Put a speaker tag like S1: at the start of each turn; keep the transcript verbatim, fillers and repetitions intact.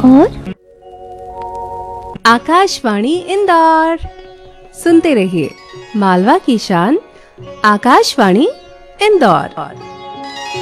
S1: और
S2: आकाशवाणी इंदौर। सुनते रहिए मालवा की शान, आकाशवाणी इंदौर।